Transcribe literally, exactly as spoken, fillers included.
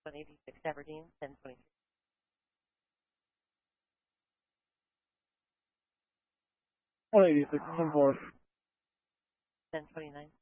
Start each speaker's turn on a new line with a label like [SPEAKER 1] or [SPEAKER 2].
[SPEAKER 1] one eighty-six Aberdeen, ten twenty-three.
[SPEAKER 2] one eighty-six, one four.
[SPEAKER 1] ten twenty-nine.